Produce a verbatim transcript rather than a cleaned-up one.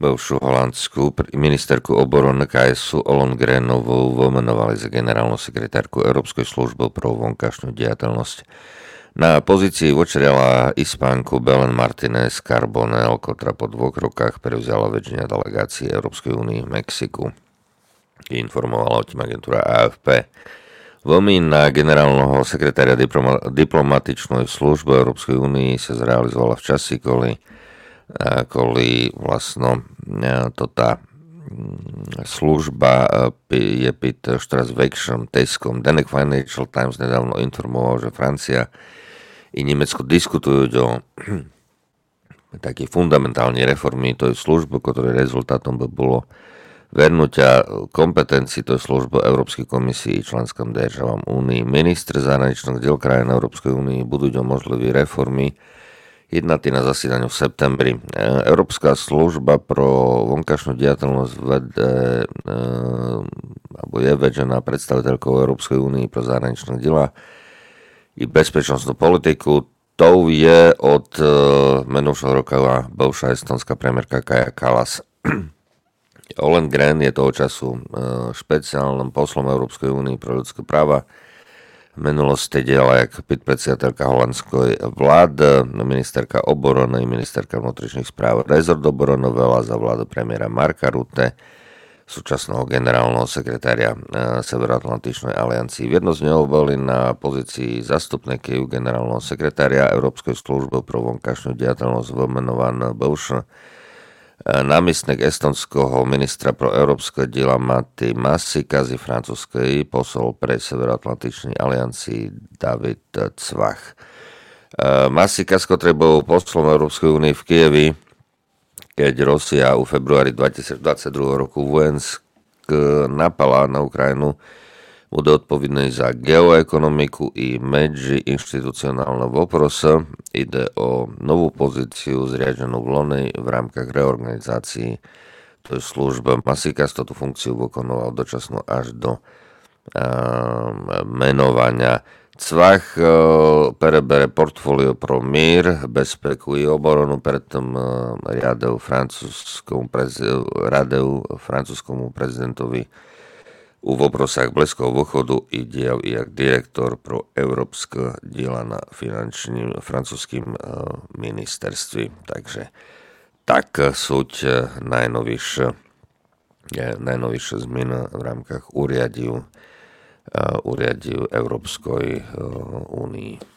bivšiu holandskú ministerku obrany ká es ú Ollongrenovú vymenovali za generálnu sekretárku Európskej služby pro vonkajšiu diateľnosť. Na pozícii vočerala Ispánku Belén Martínez Carbonell, ktorá po dvoch rokách prevzala väčšina delegácie Európskej únie v Mexiku. Informovala o tým agentúra á ef pé. Voľmín na generálneho sekretária diploma, diplomatičnej služby Európskej únie sa zrealizovala v časi, kvôli, kvôli vlastno to tá služba je pod štras väčším tiskom. Denek Financial Times nedávno informoval, že Francia i Nemecko diskutujú o také fundamentálnej reformy tej služby, ktorej rezultátom by bolo vernutia kompetencií tej služby Európskej komisii i členským državám Únii. Ministri zahraničných diel krajín Európskej únii budú o možlivé reformy jednať na zasedaniu v septembri. Európska služba pro vonkajšiu diateľnosť vede, e, alebo je vedená predstaviteľkou Európskej únii pro zahraničné diela i bezpečnostnú politiku. To je od e, minulého roka bivšia estonská premiérka Kaja Kallas. Ollongren je toho času špeciálnym poslom Európskej únie pre ľudské práva. V minulosti diela jak predstaviteľka holandskej vlády, ministerka obrany, ministerka vnútorných správ. Rezort obrany vela za vládu premiéra Marka Rutte, súčasného generálneho sekretária Severoatlantičnej aliancii. V jedno z neho boli na pozícii zastupníky generálneho sekretária Európskej služby pro vonkajšiu diateľnosť vymenovaný bivší námestník estonského ministra pro európske diela Matti Maasikas i francúzskej posol pre Severoatlantičnej aliancii David Cvach. Maasikas, ktorý bol poslom Európskej únie v Kijevi, keď Rusia v februári dvetisícdvadsaťdva roku vojensk napala na Ukrajinu, bude odpovedný za geoekonomiku i medziinštitucionálne voprose. Ide o novú pozíciu zriadenú v Loni v rámkach reorganizácií tej služby. Maasikas túto funkciu vykonoval dočasno až do uh, menovania. Cvach uh, perebere portfólio pro mír, bezpeku i obranu, predtým uh, riadil francúzskomu, prez, radil francúzskomu prezidentovi u voprosách Blízkoho východu i diel jak direktor pro európske diela na finančným francúzským ministerství. Takže tak súť najnovšie, najnovšie zmeny v rámkach úriadiu, úriadiu Európskej únii.